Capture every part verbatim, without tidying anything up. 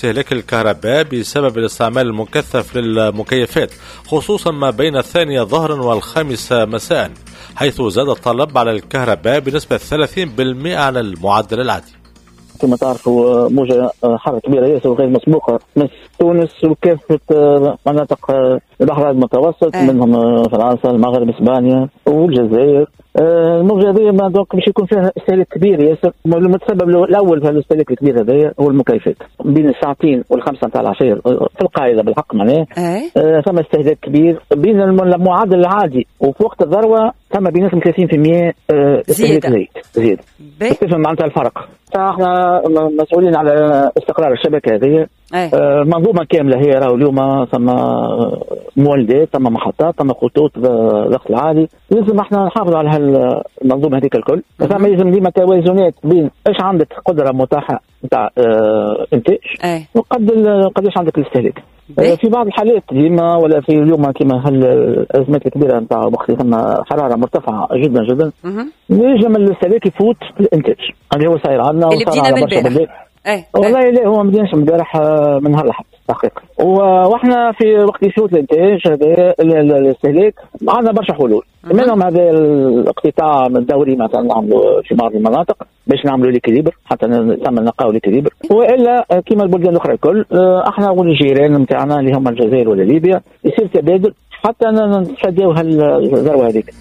استهلاك الكهرباء بسبب الاستعمال المكثف للمكيفات، خصوصا ما بين الثانية ظهرا والخامسة مساء، حيث زاد الطلب على الكهرباء بنسبة ثلاثين بالمئة على المعدل العادي. كما تعرفوا موجة حر كبيرة ياسر وغير مسبوقة من تونس وكافة مناطق البحر المتوسط، منهم فرنسا، المغرب، اسبانيا والجزائر. الموجة هذه ما دوك باش يكون فيها استهلاك كبير ياسر. المتسبب الاول في الاستهلاك الكبير هذايا هو المكيفات بين الساعتين والخمسة نتاع العشية في القاعدة بالحق معناه. ثم استهلاك كبير بين المعدل العادي وفي وقت الذروة ثم بيناتهم ثلاثين بالمئة استهلاك زيت زيد. تفهم معناتها الفرق. احنا مسؤولين على استقرار الشبكة هذه. آه منظومة كاملة هي راهو اليوم ثم مولدات ثم محطات ثم خطوط ضغط العالي. لازم احنا نحافظ على هالمنظومة هذيك الكل. ثم لازم ديما توازنات بين ايش عندك قدرة متاحة نتاع اه انتاج وقد قديش عندك الاستهلاك. آه في بعض الحالات ديما ولا في اليوم كما هالازمات الكبيرة نتاع وقت ثم حرارة مرتفعة جدا جدا يجب الاستهلاك يفوت الانتاج. هذا هو صاير عندنا وصار على برشا بلاد. ايه والله لا هو ما بديناش امبارح من هاللحظه تحقيقا. واحنا في وقت يفوت الانتاج هذا الاستهلاك عندنا برشا حلول، منهم هذا الاقتطاع الدوري مثلا نعملوا في بعض المناطق باش نعملوا ليكيليبر حتى ثم نلقاو ليكيليبر، والا كما البلدان الاخرى الكل احنا والجيران نتاعنا اللي هما الجزائر ولا ليبيا يصير تبادل حتى نتفاداو هالذروه هذيك.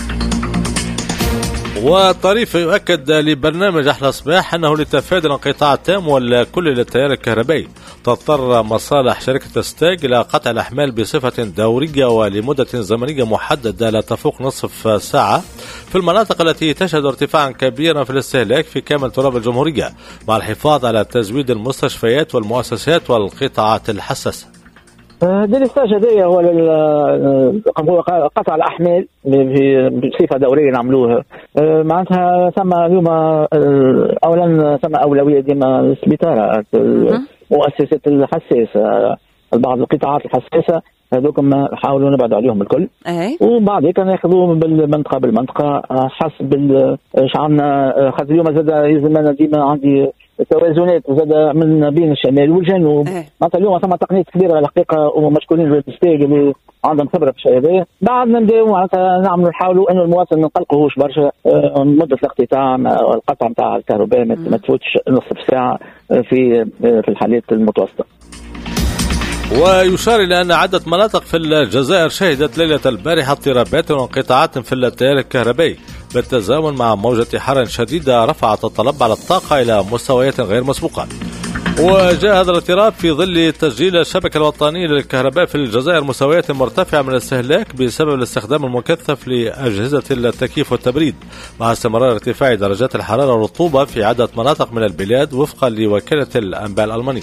وطريف يؤكد لبرنامج أحلى صباح أنه لتفادي الانقطاع التام والكل للتيار الكهربائي تضطر مصالح شركة ستاج إلى قطع الأحمال بصفة دورية ولمدة زمنية محددة لا تفوق نصف ساعة في المناطق التي تشهد ارتفاعا كبيرا في الاستهلاك في كامل تراب الجمهورية، مع الحفاظ على تزويد المستشفيات والمؤسسات والقطاعات الحساسة. ديليستاج هذايا هو هو قطع الاحمال بصفه دوريه نعملوها. معناتها ثم اليوم اولا ثم اولويه ديما السبيطارات المؤسسات الحساسه بعض القطاعات الحساسه هذوك نحاولوا نبعد عليهم الكل. وبعد هيك ناخذوا بالمنطقه بالمنطقه حسب ايش عندنا. خاطر اليوم زاد يلزمنا ديما عندي توازنات زاد من بين الشمال والجنوب. معناتها اليوم ثم تقنيات كبيره الحقيقه ومشكورين بالستيج اللي عندهم خبره في الشيء هذا. بعد نبداو معناتها نعملوا نحاولوا انه المواطن ما نقلقوهوش برشا مده الاقتطاع القطع نتاع الكهرباء ما تفوتش نصف ساعه في في الحالات المتوسطه. ويشار إلى أن عدة مناطق في الجزائر شهدت ليلة البارحة اضطرابات وانقطاعات في التيار الكهربائي بالتزامن مع موجة حر شديدة رفعت الطلب على الطاقة إلى مستويات غير مسبوقة. وجاء هذا الاضطراب في ظل تسجيل الشبكة الوطنية للكهرباء في الجزائر مستويات مرتفعة من الاستهلاك بسبب الاستخدام المكثف لأجهزة التكييف والتبريد، مع استمرار ارتفاع درجات الحرارة والرطوبة في عدة مناطق من البلاد وفقا لوكالة الأنباء الألمانية.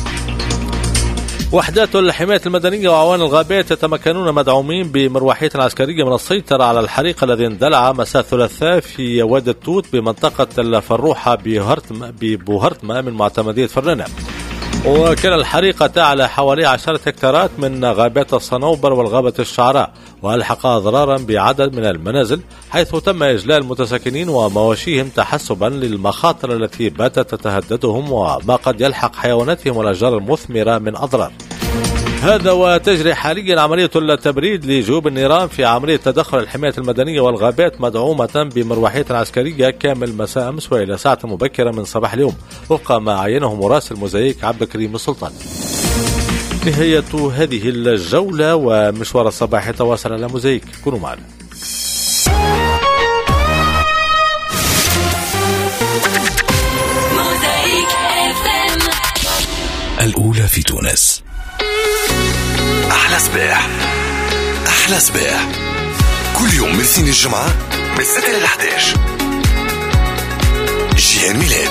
وحدات الحماية المدنية وعوان الغابات يتمكنون مدعومين بمروحية عسكرية من السيطرة على الحريق الذي اندلع مساء الثلاثاء في وادي التوت بمنطقة الفروحة ببوهرتما من معتمدية فرنانة. وكان الحريق على حوالي عشرة هكتارات من غابات الصنوبر والغابة الشعراء، وألحق أضرارا بعدد من المنازل، حيث تم إجلاء المتساكنين ومواشيهم تحسبا للمخاطر التي باتت تتهددهم وما قد يلحق حيواناتهم والأشجار المثمرة من أضرار. هذا وتجري حاليا عملية التبريد لجيوب النيران في عملية تدخل الحماية المدنية والغابات مدعومة بمروحية عسكرية كامل مساء أمس وإلى ساعة مبكرة من صباح اليوم وفق ما عينه مراسل موزايك عبد الكريم السلطان. نهاية هذه الجولة ومشوار الصباح يتواصل على موزايك، كونوا معنا. الأولى في تونس. أحلى صباح أحلى صباح كل يوم من الاثنين الجمعة من الستة إلى الحداش. جيان ميلاد.